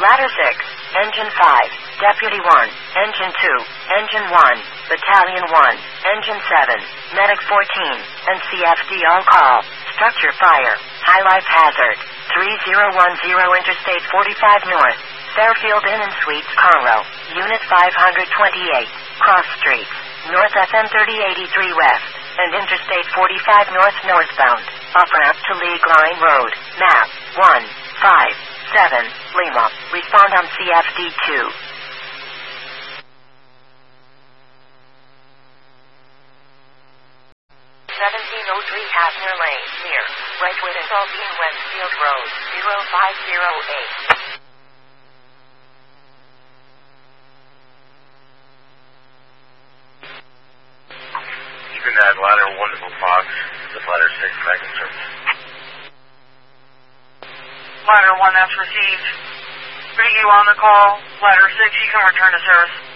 Ladder 6, Engine 5, Deputy 1, Engine 2, Engine 1, Battalion 1, Engine 7, Medic 14, and CFD on call. Structure fire. High life hazard. 3010 Interstate 45 North. Fairfield Inn and Suites, Conroe. Unit 528. Cross Streets. North FM 3083 West. And Interstate 45 North northbound. Off-ramp to League Line Road. Map 157 Lima. Respond on CFD 2. 1703 Hasner Lane, near Brightwood and Aldine Westfield Road, 0508. Keeping that ladder 1 to Fox, with ladder 6 back in service. Ladder 1, that's received. Bring you on the call. Ladder 6, you can return to service.